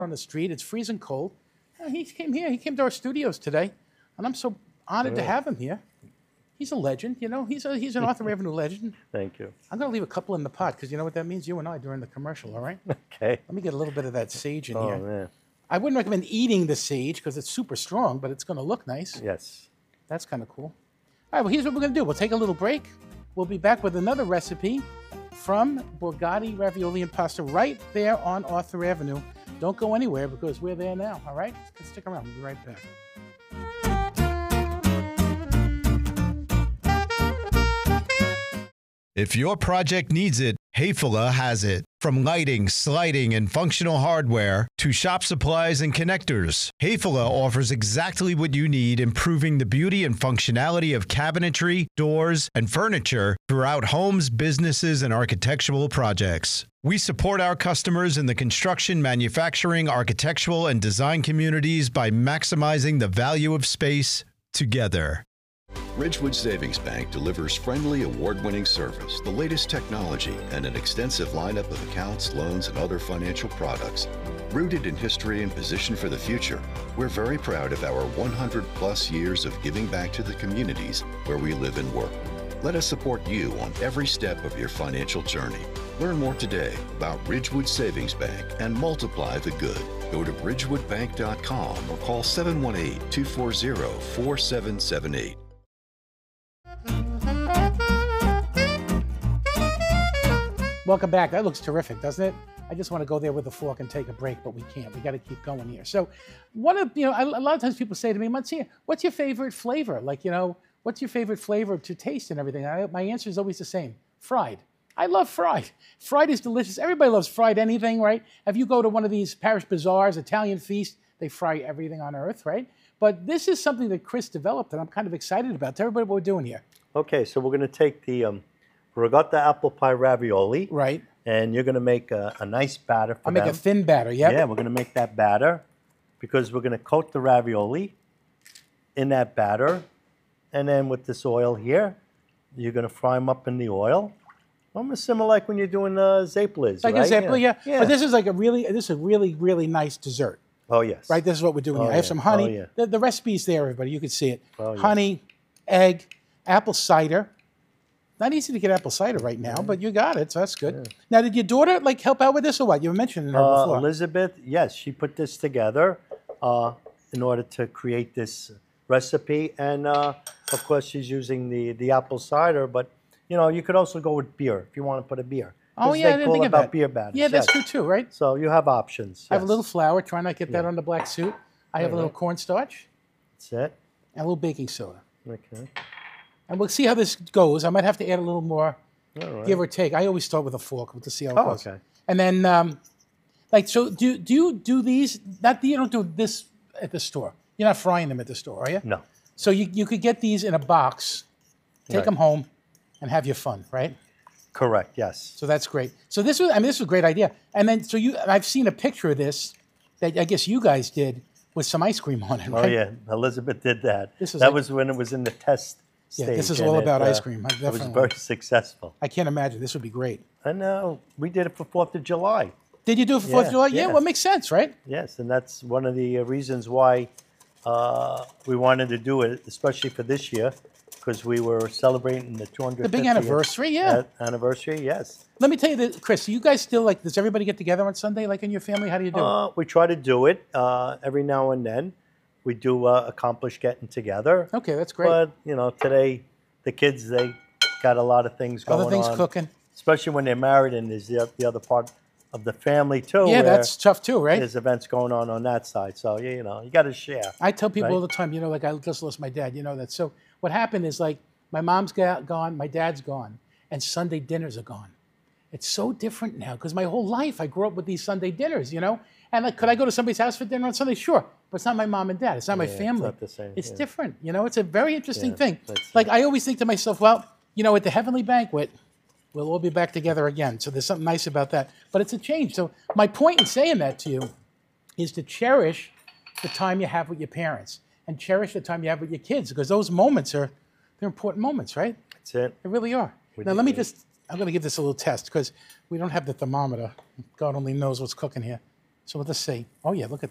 on the street. It's freezing cold. He came here. He came to our studios today, and I'm so honored to have him here. He's a legend, you know. He's an Arthur Avenue legend. Thank you. I'm going to leave a couple in the pot because you know what that means? You and I during the commercial, all right? Okay. Let me get a little bit of that sage in Oh, here. man. I wouldn't recommend eating the sage because it's super strong, but it's going to look nice. Yes. That's kind of cool. All right, well, here's what we're going to do. We'll take a little break. We'll be back with another recipe from Borgatti Ravioli and Pasta right there on Arthur Avenue. Don't go anywhere because we're there now, all right? Stick around. We'll be right back. If your project needs it, Hayfula has it. From lighting, sliding, and functional hardware to shop supplies and connectors, Hayfula offers exactly what you need, improving the beauty and functionality of cabinetry, doors, and furniture throughout homes, businesses, and architectural projects. We support our customers in the construction, manufacturing, architectural, and design communities by maximizing the value of space together. Ridgewood Savings Bank delivers friendly, award-winning service, the latest technology, and an extensive lineup of accounts, loans, and other financial products. Rooted in history and positioned for the future, we're very proud of our 100-plus years of giving back to the communities where we live and work. Let us support you on every step of your financial journey. Learn more today about Ridgewood Savings Bank and multiply the good. Go to ridgewoodbank.com or call 718-240-4778. Welcome back. That looks terrific, doesn't it? I just want to go there with a fork and take a break, but we can't. We got to keep going here. So, a lot of times people say to me, Monsieur, what's your favorite flavor? Like, what's your favorite flavor to taste and everything? My answer is always the same: fried. I love fried. Fried is delicious. Everybody loves fried anything, right? If you go to one of these parish bazaars, Italian feast, they fry everything on earth, right? But this is something that Chris developed, and I'm kind of excited about. Tell everybody what we're doing here. Okay, so we're going to take the ricotta apple pie ravioli. Right. And you're going to make a nice batter for I'll make a thin batter, yeah? Yeah, we're going to make that batter because we're going to coat the ravioli in that batter. And then with this oil here, you're going to fry them up in the oil. Almost similar like when you're doing Zaples, like right? a Zeppeli, yeah. Yeah. But this is like a really, really nice dessert. Oh, yes. Right, this is what we're doing here. I have some honey. The recipe's there, everybody. You can see it. Honey, egg, apple cider. Not easy to get apple cider right now, but you got it, so that's good. Yeah. Now, did your daughter help out with this or what? You were mentioning her before. Elizabeth, yes, she put this together in order to create this recipe, and of course she's using the apple cider. But you could also go with beer if you want to put a beer. Oh yeah, I didn't think about beer batters. Yeah, that's true too, right? So you have options. I have a little flour. Try not to get that on the black suit. I have a little cornstarch. That's it. And a little baking soda. Okay. And we'll see how this goes. I might have to add a little more, give or take. I always start with a fork to see how it goes. Okay. And then, so do you do these? You don't do this at the store. You're not frying them at the store, are you? No. So you could get these in a box, take them home, and have your fun, right? Correct. Yes. So that's great. So this was a great idea. And then I've seen a picture of this that I guess you guys did with some ice cream on it, right? Oh yeah, Elizabeth did that. That was when it was in the test. Yeah, this is all about ice cream. It was very successful. I can't imagine. This would be great. I know. We did it for 4th of July. Did you do it for 4th of July? Yeah, well, it makes sense, right? Yes, and that's one of the reasons why we wanted to do it, especially for this year, because we were celebrating the 250th. The big anniversary, yeah. Anniversary, yes. Let me tell you this, Chris, you guys still, does everybody get together on Sunday, in your family? How do you do it? We try to do it every now and then. We do accomplish getting together. Okay, that's great. But, today, the kids, they got a lot of things going on. Other things cooking. Especially when they're married and there's the other part of the family, too. Yeah, that's tough, too, right? There's events going on that side. So, you got to share. I tell people all the time, I just lost my dad, that. So what happened is, my mom's gone, my dad's gone, and Sunday dinners are gone. It's so different now because my whole life I grew up with these Sunday dinners, And could I go to somebody's house for dinner on Sunday? Sure. But it's not my mom and dad. It's not my family. It's not the same. It's different. It's a very interesting thing. I always think to myself, well, at the Heavenly Banquet, we'll all be back together again. So there's something nice about that. But it's a change. So my point in saying that to you is to cherish the time you have with your parents and cherish the time you have with your kids because those moments they're important moments, right? That's it. They really are. Now, let me I'm going to give this a little test because we don't have the thermometer. God only knows what's cooking here. So let's see. Oh yeah, look at